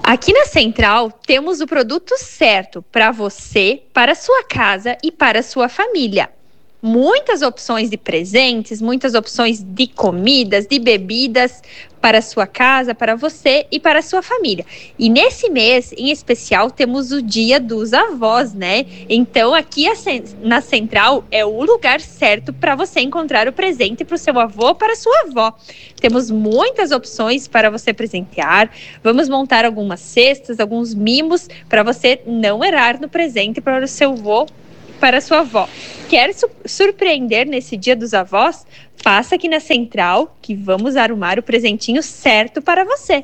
Aqui na Central temos o produto certo para você, para a sua casa e para a sua família. Muitas opções de presentes, muitas opções de comidas, de bebidas para a sua casa, para você e para a sua família. E nesse mês, em especial, temos o Dia dos Avós, né? Então, aqui na Central é o lugar certo para você encontrar o presente para o seu avô ou para a sua avó. Temos muitas opções para você presentear. Vamos montar algumas cestas, alguns mimos para você não errar no presente para o seu avô, para a sua avó. Quer surpreender nesse Dia dos Avós? Passa aqui na Central que vamos arrumar o presentinho certo para você.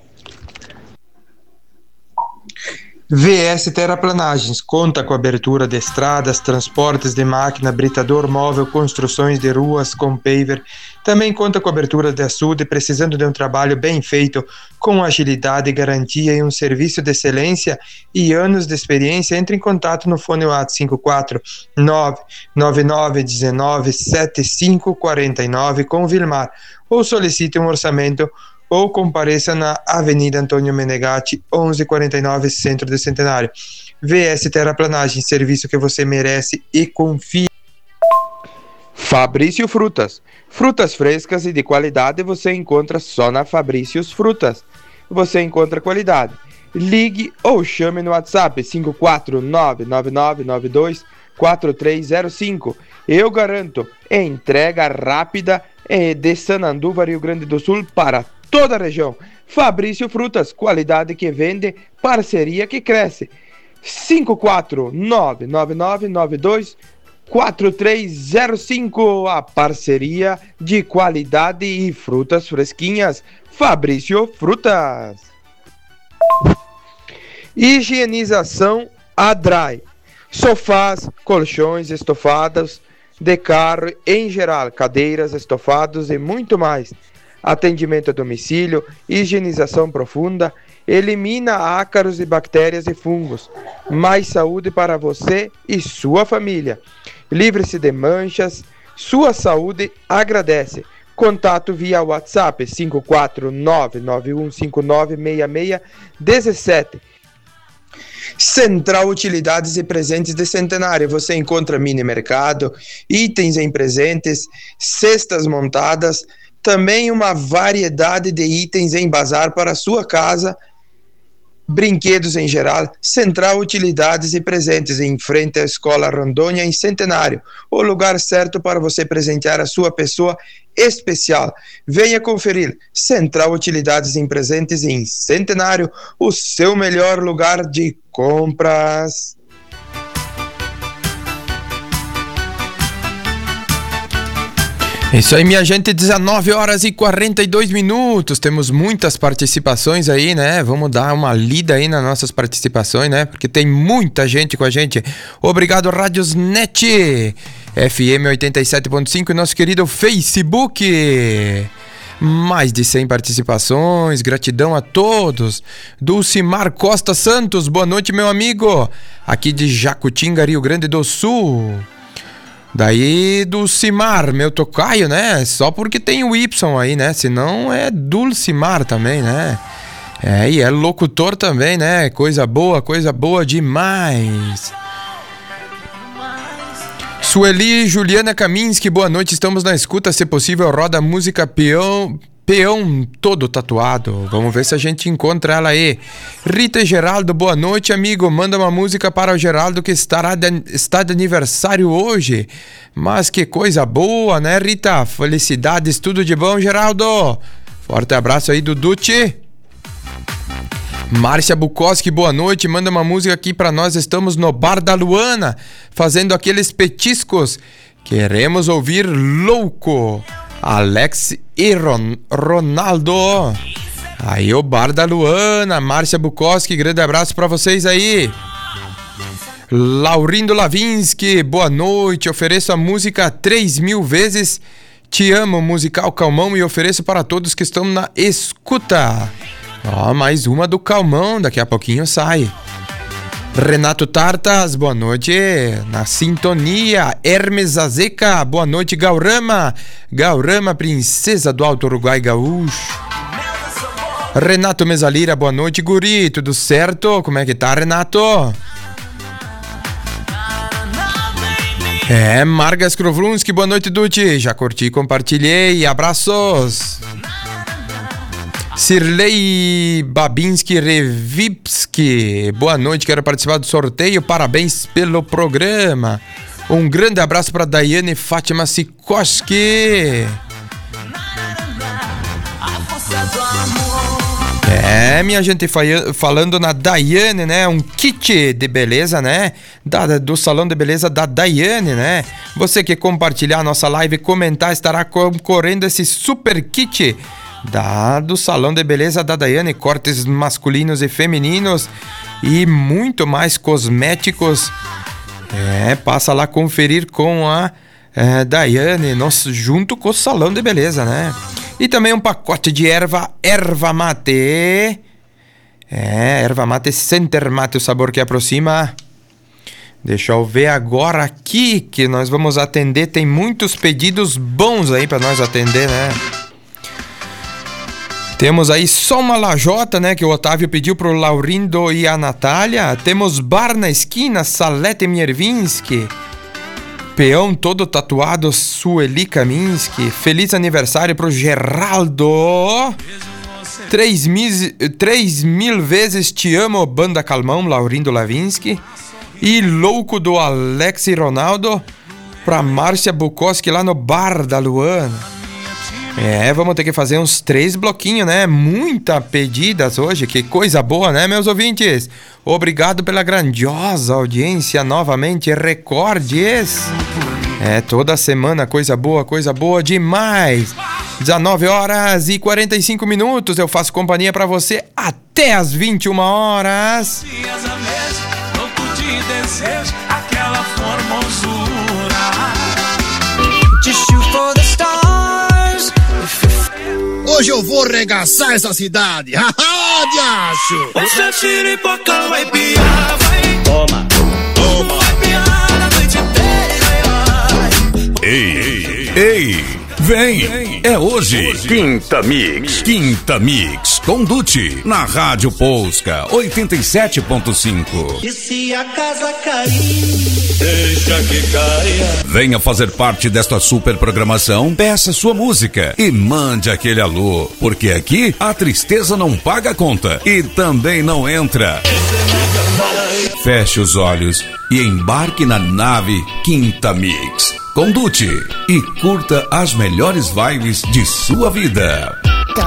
VS Terraplanagens conta com abertura de estradas, transportes de máquina, britador móvel, construções de ruas com paver. Também conta com abertura de açude, precisando de um trabalho bem feito, com agilidade, garantia e um serviço de excelência e anos de experiência. Entre em contato no fone WhatsApp 54999197549 com Vilmar ou solicite um orçamento ou compareça na Avenida Antônio Menegatti, 1149, Centro do Centenário. VS Terraplanagem, serviço que você merece e confia. Fabrício Frutas. Frutas frescas e de qualidade você encontra só na Fabrícios Frutas. Você encontra qualidade. Ligue ou chame no WhatsApp 54999924305. Eu garanto, entrega rápida de Sananduva, Rio Grande do Sul, para toda a região. Fabrício Frutas, qualidade que vende, parceria que cresce. 54999924305, a parceria de qualidade e frutas fresquinhas. Fabrício Frutas. Higienização Adrai. Sofás, colchões, estofados de carro em geral, cadeiras, estofados e muito mais. Atendimento a domicílio, higienização profunda, elimina ácaros e bactérias e fungos. Mais saúde para você e sua família. Livre-se de manchas, sua saúde agradece. Contato via WhatsApp 54991596617. Central Utilidades e Presentes de Centenário. Você encontra mini mercado, itens em presentes, cestas montadas, também uma variedade de itens em bazar para a sua casa, brinquedos em geral. Central Utilidades e Presentes, em frente à Escola Rondônia, em Centenário. O lugar certo para você presentear a sua pessoa especial. Venha conferir. Central Utilidades e Presentes em Centenário, o seu melhor lugar de compras. Isso aí, minha gente, 19h42. Temos muitas participações aí, né? Vamos dar uma lida aí nas nossas participações, né? Porque tem muita gente com a gente. Obrigado, Rádios Net, FM 87.5 e nosso querido Facebook. Mais de 100 participações, gratidão a todos. Dulcimar Costa Santos, boa noite, meu amigo. Aqui de Jacutinga, Rio Grande do Sul. Daí Dulcimar, meu tocaio, né? Só porque tem o Y aí, né? Senão é Dulcimar também, né? E é locutor também, né? Coisa boa demais. Sueli Juliana Kaminski, boa noite, estamos na escuta. Se possível, roda a música Peão todo tatuado. Vamos ver se a gente encontra ela aí. Rita e Geraldo, boa noite, amigo. Manda uma música para o Geraldo que está de aniversário hoje. Mas que coisa boa, né, Rita? Felicidades, tudo de bom, Geraldo. Forte abraço aí do Dutti. Márcia Bukowski, boa noite. Manda uma música aqui para nós. Estamos no Bar da Luana, fazendo aqueles petiscos. Queremos ouvir Louco. Alex e Ronaldo. Aí o Bar da Luana. Márcia Bukowski, grande abraço pra vocês aí. Laurindo Lavinsky, boa noite. Ofereço a música 3.000 vezes Te Amo, musical Calmão, e ofereço para todos que estão na escuta. Mais uma do Calmão, daqui a pouquinho sai. Renato Tartas, boa noite, na sintonia. Hermes Azeca, boa noite. Gaurama, princesa do Alto Uruguai Gaúcho. Renato Mesalira, boa noite, guri, tudo certo? Como é que tá, Renato? Marga Skrovlunski, boa noite, Dutti. Já curti, compartilhei, abraços. Sirlei Babinski Revipski, boa noite, quero participar do sorteio, parabéns pelo programa. Um grande abraço para Daiane Fátima Sikoski. Minha gente, falando na Daiane, né? Um kit de beleza, né? Do salão de beleza da Daiane, né? Você que compartilhar a nossa live e comentar estará concorrendo esse super kit do salão de beleza da Daiane. Cortes masculinos e femininos e muito mais cosméticos. Passa lá conferir com a Daiane, junto com o salão de beleza, né? E também um pacote de erva mate. Erva mate Center Mate, o sabor que aproxima. Deixa eu ver agora aqui que nós vamos atender. Tem muitos pedidos bons aí para nós atender, né? Temos aí só uma lajota, né? Que o Otávio pediu pro Laurindo e a Natália. Temos bar na esquina, Salete Miervinski. Peão todo tatuado, Sueli Kaminski. Feliz aniversário pro Geraldo. 3.000 vezes te amo, Banda Calmão, Laurindo Lavinski. E louco do Alex e Ronaldo pra Márcia Bukowski lá no Bar da Luana. Vamos ter que fazer uns 3 bloquinhos, né? Muita pedidas hoje, que coisa boa, né, meus ouvintes? Obrigado pela grandiosa audiência novamente, recordes. Toda semana, coisa boa demais. 19 horas e 45 minutos, eu faço companhia pra você até as 21 horas. Hoje eu vou regaçar essa cidade. Haha, diacho! Essa xiripoca vai piar, vai. Toma. Vai piar a noite inteira. Ei, vem! É hoje. Quinta Mix com Dutti na Rádio Polska 87.5. E se a casa cair, deixa que caia. Venha fazer parte desta super programação, peça sua música e mande aquele alô, porque aqui a tristeza não paga a conta e também não entra. Feche os olhos e embarque na nave Quinta Mix com Dutti e curta as melhores vibes de sua vida.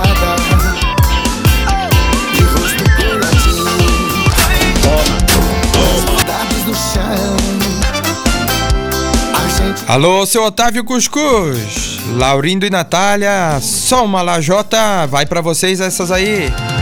Alô, seu Otávio Cuscuz, Laurindo e Natália, só uma lajota, vai pra vocês essas aí.